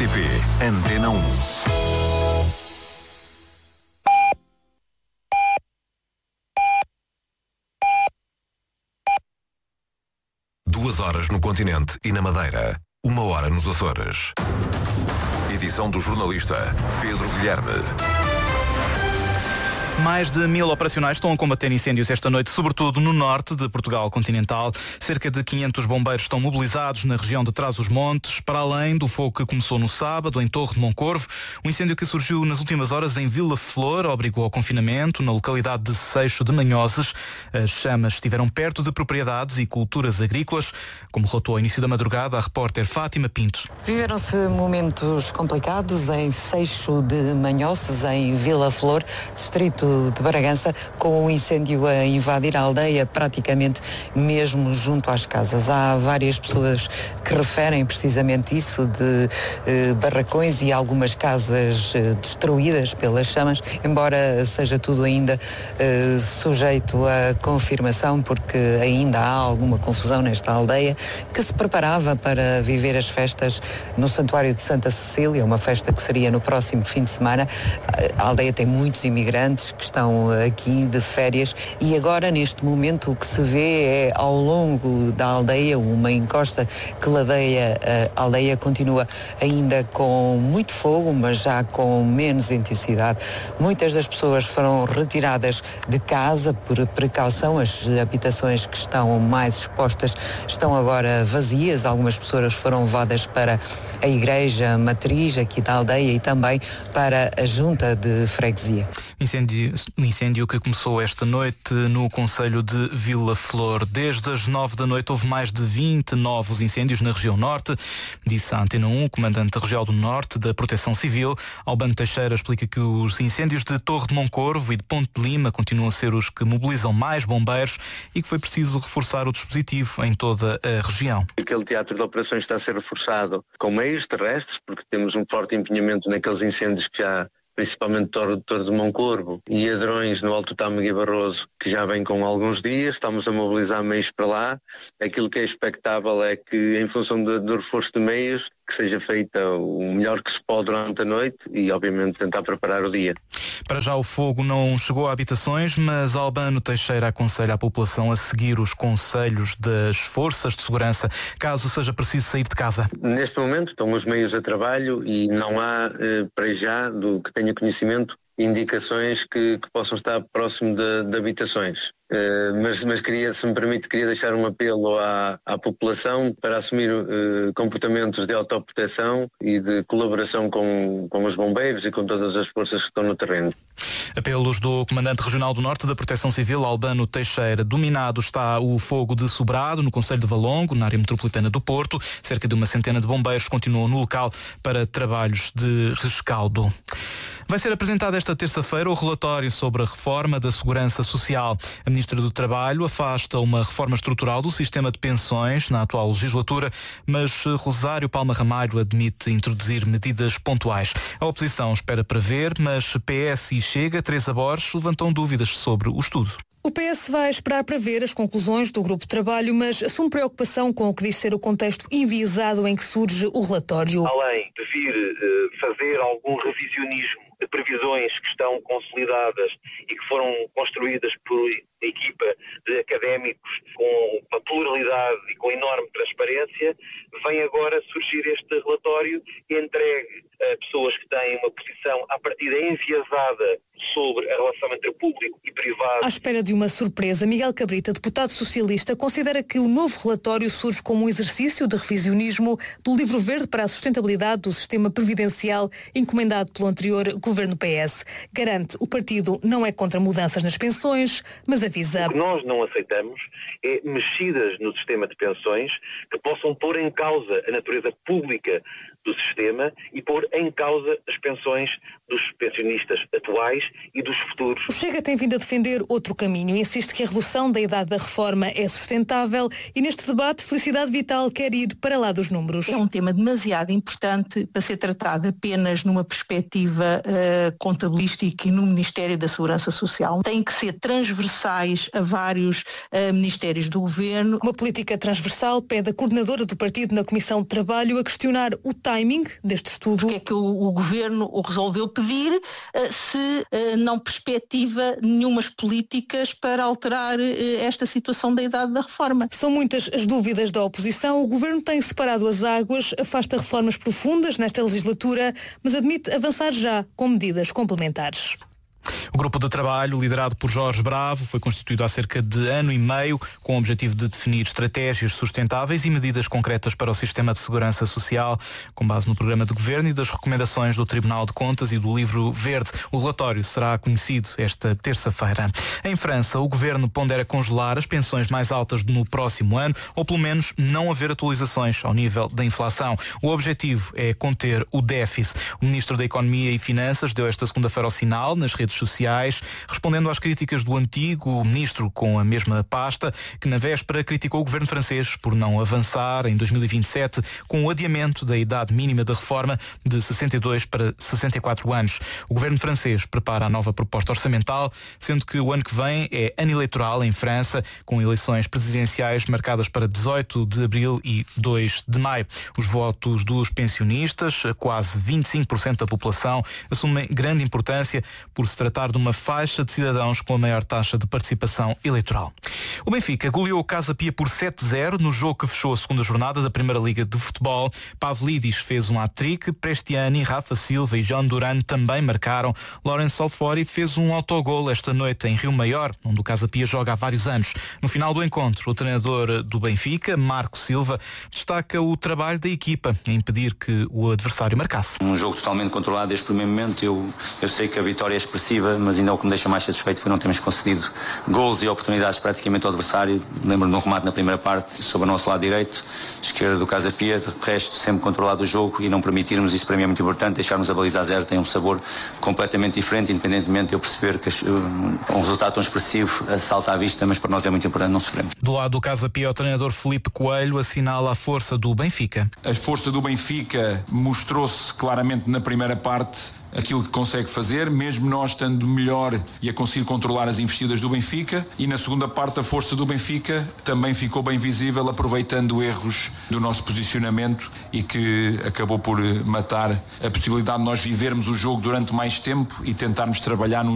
RTP Antena 1. Duas horas no continente e na Madeira. 1 hora nos Açores. Edição do jornalista Pedro Guilherme. Mais de 1000 operacionais estão a combater incêndios esta noite, sobretudo no norte de Portugal continental. Cerca de 500 bombeiros estão mobilizados na região de Trás-os-Montes, para além do fogo que começou no sábado, em Torre de Moncorvo. O incêndio que surgiu nas últimas horas em Vila Flor obrigou ao confinamento na localidade de Seixo de Manhoses. As chamas estiveram perto de propriedades e culturas agrícolas, como relatou ao início da madrugada a repórter Fátima Pinto. Viveram-se momentos complicados em Seixo de Manhoses, em Vila Flor, distrito de Bragança, com o incêndio a invadir a aldeia praticamente mesmo junto às casas. Há várias pessoas que referem precisamente isso, de barracões e algumas casas destruídas pelas chamas, embora seja tudo ainda sujeito a confirmação, porque ainda há alguma confusão nesta aldeia, que se preparava para viver as festas no Santuário de Santa Cecília, uma festa que seria no próximo fim de semana. A aldeia tem muitos imigrantes que estão aqui de férias e agora, neste momento, o que se vê é, ao longo da aldeia, uma encosta que ladeia a aldeia, continua ainda com muito fogo, mas já com menos intensidade. Muitas das pessoas foram retiradas de casa por precaução. As habitações que estão mais expostas estão agora vazias. Algumas pessoas foram levadas para a igreja matriz aqui da aldeia e também para a junta de freguesia. Um incêndio que começou esta noite no concelho de Vila Flor. Desde as 9 da noite houve mais de 20 novos incêndios na região norte, disse a Antena 1, o comandante regional do Norte da Proteção Civil. Albano Teixeira explica que os incêndios de Torre de Moncorvo e de Ponte de Lima continuam a ser os que mobilizam mais bombeiros e que foi preciso reforçar o dispositivo em toda a região. Aquele teatro de operações está a ser reforçado com meios terrestres, porque temos um forte empenhamento naqueles incêndios que já, principalmente Torre de Moncorvo e Adrões no Alto Tâmega e Barroso, que já vem com alguns dias. Estamos a mobilizar meios para lá. Aquilo que é expectável é que, em função do reforço de meios, que seja feita o melhor que se pode durante a noite e, obviamente, tentar preparar o dia. Para já o fogo não chegou a habitações, mas Albano Teixeira aconselha a população a seguir os conselhos das forças de segurança, caso seja preciso sair de casa. Neste momento estão os meios a trabalho e não há, para já, do que tenha conhecimento, indicações que possam estar próximo de habitações. Mas queria, se me permite, deixar um apelo à população para assumir comportamentos de autoproteção e de colaboração com os bombeiros e com todas as forças que estão no terreno. Apelos do Comandante Regional do Norte da Proteção Civil, Albano Teixeira. Dominado está o fogo de Sobrado, no concelho de Valongo, na área metropolitana do Porto. Cerca de uma centena de bombeiros continuam no local para trabalhos de rescaldo. Vai ser apresentado esta terça-feira o relatório sobre a reforma da Segurança Social. A Ministra do Trabalho afasta uma reforma estrutural do sistema de pensões na atual legislatura, mas Rosário Palma Ramalho admite introduzir medidas pontuais. A oposição espera para ver, mas PS e Chega, Teresa Borges, levantam dúvidas sobre o estudo. O PS vai esperar para ver as conclusões do Grupo de Trabalho, mas assume preocupação com o que diz ser o contexto enviesado em que surge o relatório. Além de vir fazer algum revisionismo de previsões que estão consolidadas e que foram construídas por equipa de académicos com uma pluralidade e com enorme transparência, vem agora surgir este relatório entregue a pessoas que têm uma posição à partida enviesada sobre a relação entre público e privado. À espera de uma surpresa, Miguel Cabrita, deputado socialista, considera que o novo relatório surge como um exercício de revisionismo do Livro Verde para a Sustentabilidade do Sistema Previdencial encomendado pelo anterior governo PS. Garante o partido não é contra mudanças nas pensões, mas avisa. O que nós não aceitamos é mexidas no sistema de pensões que possam pôr em causa a natureza pública do sistema e pôr em causa as pensões dos pensionistas atuais e dos futuros. O Chega tem vindo a defender outro caminho. Insiste que a redução da idade da reforma é sustentável e neste debate Felicidade Vital quer ir para lá dos números. É um tema demasiado importante para ser tratado apenas numa perspectiva contabilística e no Ministério da Segurança Social. Tem que ser transversais a vários ministérios do Governo. Uma política transversal pede a coordenadora do partido na Comissão de Trabalho a questionar o timing deste estudo. Porque é que o Governo o resolveu pedir se não perspectiva nenhumas políticas para alterar esta situação da idade da reforma? São muitas as dúvidas da oposição. O Governo tem separado as águas, afasta reformas profundas nesta legislatura, mas admite avançar já com medidas complementares. O grupo de trabalho, liderado por Jorge Bravo, foi constituído há cerca de ano e meio com o objetivo de definir estratégias sustentáveis e medidas concretas para o sistema de segurança social, com base no programa de governo e das recomendações do Tribunal de Contas e do Livro Verde. O relatório será conhecido esta terça-feira. Em França, o governo pondera congelar as pensões mais altas no próximo ano, ou pelo menos não haver atualizações ao nível da inflação. O objetivo é conter o déficit. O ministro da Economia e Finanças deu esta segunda-feira ao sinal nas redes sociais, respondendo às críticas do antigo ministro com a mesma pasta, que na véspera criticou o governo francês por não avançar em 2027 com o adiamento da idade mínima de reforma de 62 para 64 anos. O governo francês prepara a nova proposta orçamental, sendo que o ano que vem é ano eleitoral em França, com eleições presidenciais marcadas para 18 de abril e 2 de maio. Os votos dos pensionistas, quase 25% da população, assumem grande importância por se tratar de uma faixa de cidadãos com a maior taxa de participação eleitoral. O Benfica goleou o Casa Pia por 7-0 no jogo que fechou a segunda jornada da Primeira Liga de Futebol. Pavlidis fez um hat-trick, Prestiani, Rafa Silva e João Duran também marcaram. Lawrence Alfori fez um autogol esta noite em Rio Maior, onde o Casa Pia joga há vários anos. No final do encontro, o treinador do Benfica, Marco Silva, destaca o trabalho da equipa em impedir que o adversário marcasse. Um jogo totalmente controlado desde o primeiro momento. Eu sei que a vitória é expressiva, mas ainda o que me deixa mais satisfeito foi não termos concedido gols e oportunidades praticamente ao adversário. Lembro-me de um remate na primeira parte sobre o nosso lado direito, esquerda do Casa Pia, de resto sempre controlado o jogo e não permitirmos, isso para mim é muito importante, deixarmos a baliza a zero tem um sabor completamente diferente, independentemente de eu perceber que um resultado tão expressivo salta à vista, mas para nós é muito importante não sofrermos. Do lado do Casa Pia, o treinador Felipe Coelho assinala a força do Benfica. A força do Benfica mostrou-se claramente na primeira parte aquilo que consegue fazer, mesmo nós estando melhor e a conseguir controlar as investidas do Benfica, e na segunda parte a força do Benfica também ficou bem visível, aproveitando erros do nosso posicionamento e que acabou por matar a possibilidade de nós vivermos o jogo durante mais tempo e tentarmos trabalhar num